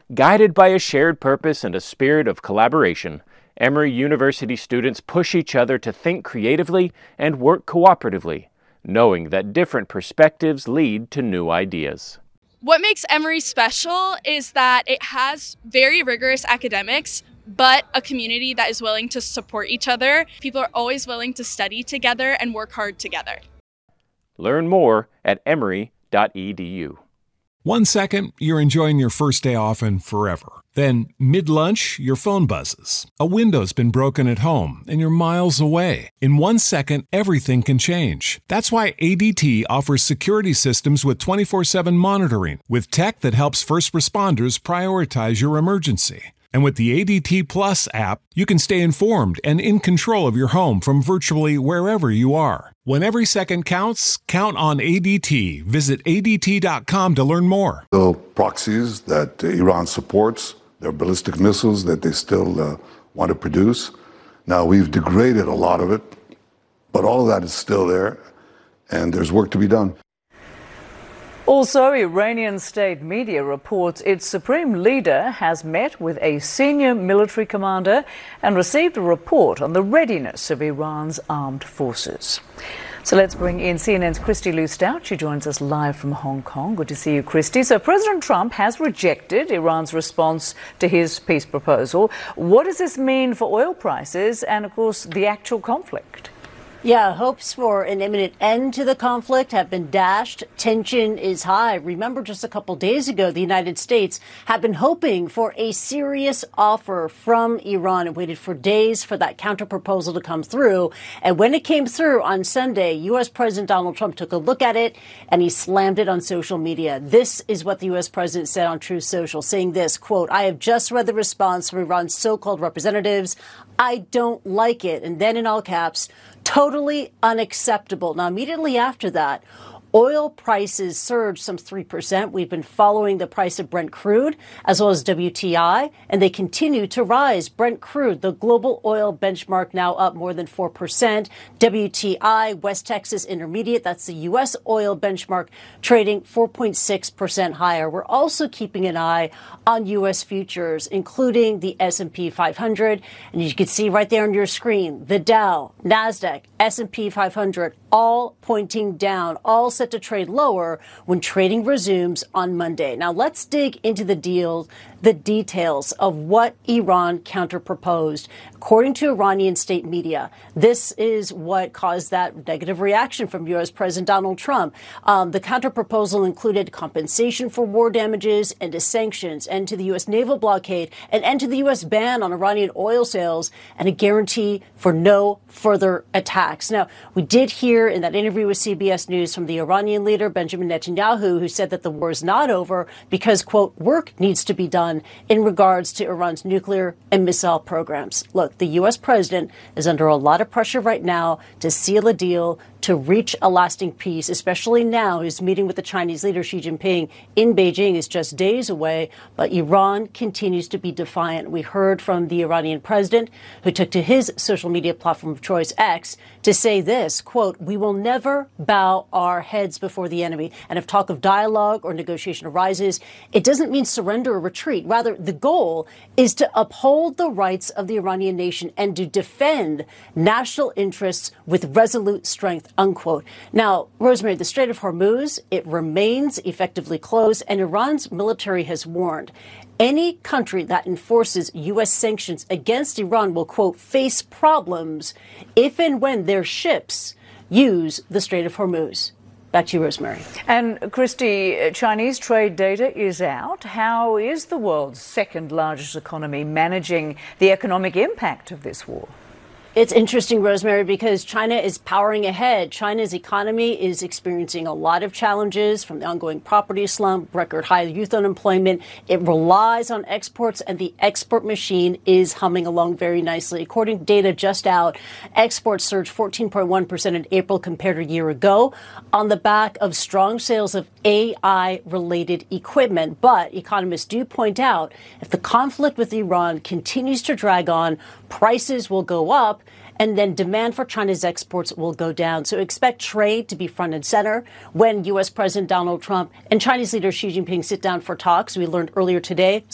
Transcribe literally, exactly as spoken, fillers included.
Guided by a shared purpose and a spirit of collaboration, Emory University students push each other to think creatively and work cooperatively, knowing that different perspectives lead to new ideas. What makes Emory special is that it has very rigorous academics, but a community that is willing to support each other. People are always willing to study together and work hard together. Learn more at emory dot e d u. One second, you're enjoying your first day off and forever. Then, mid-lunch, your phone buzzes. A window's been broken at home, and you're miles away. In one second, everything can change. That's why A D T offers security systems with twenty-four seven monitoring, with tech that helps first responders prioritize your emergency. And with the A D T Plus app, you can stay informed and in control of your home from virtually wherever you are. When every second counts, count on A D T. Visit A D T dot com to learn more. The proxies that Iran supports, their ballistic missiles that they still uh, want to produce. Now, we've degraded a lot of it, but all of that is still there, and there's work to be done. Also, Iranian state media reports its supreme leader has met with a senior military commander and received a report on the readiness of Iran's armed forces. So let's bring in C N N's Christy Liu Stout. She joins us live from Hong Kong. Good to see you, Christy. So President Trump has rejected Iran's response to his peace proposal. What does this mean for oil prices and, of course, the actual conflict? Yeah, hopes for an imminent end to the conflict have been dashed. Tension is high. Remember, just a couple days ago, the United States had been hoping for a serious offer from Iran and waited for days for that counterproposal to come through. And when it came through on Sunday, U S. President Donald Trump took a look at it and he slammed it on social media. This is what the U S president said on Truth Social, saying this, quote, "I have just read the response from Iran's so-called representatives. I don't like it." And then in all caps, totally unacceptable. Now, immediately after that, oil prices surged some three percent. We've been following the price of Brent crude as well as W T I, and they continue to rise. Brent crude, the global oil benchmark, now up more than four percent. W T I, West Texas Intermediate, that's the U S oil benchmark, trading four point six percent higher. We're also keeping an eye on U S futures, including the S and P five hundred. And you can see right there on your screen, the Dow, NASDAQ, S and P five hundred, all pointing down, all set to trade lower when trading resumes on Monday. Now, let's dig into the deal, the details of what Iran counterproposed. According to Iranian state media, this is what caused that negative reaction from U S. President Donald Trump. Um, the counterproposal included compensation for war damages, end to sanctions, end to the U S naval blockade, an end to the U S ban on Iranian oil sales, and a guarantee for no further attacks. Now, we did hear in that interview with C B S News from the Iranian leader, Benjamin Netanyahu, who said that the war is not over because, quote, work needs to be done in regards to Iran's nuclear and missile programs. Look, the U S president is under a lot of pressure right now to seal a deal, to reach a lasting peace, especially now his meeting with the Chinese leader Xi Jinping in Beijing is just days away, but Iran continues to be defiant. We heard from the Iranian president, who took to his social media platform of choice, X, to say this, quote, "We will never bow our heads before the enemy. And if talk of dialogue or negotiation arises, it doesn't mean surrender or retreat. Rather, the goal is to uphold the rights of the Iranian nation and to defend national interests with resolute strength," unquote. Now, Rosemary, the Strait of Hormuz, it remains effectively closed, and Iran's military has warned any country that enforces U S sanctions against Iran will, quote, face problems if and when their ships use the Strait of Hormuz. Back to you, Rosemary. And Christy, Chinese trade data is out. How is the world's second largest economy managing the economic impact of this war? It's interesting, Rosemary, because China is powering ahead. China's economy is experiencing a lot of challenges, from the ongoing property slump, record high youth unemployment. It relies on exports, and the export machine is humming along very nicely. According to data just out, exports surged fourteen point one percent in April compared to a year ago on the back of strong sales of A I-related equipment. But economists do point out if the conflict with Iran continues to drag on, prices will go up, and then demand for China's exports will go down. So expect trade to be front and center when U S. President Donald Trump and Chinese leader Xi Jinping sit down for talks. We learned earlier today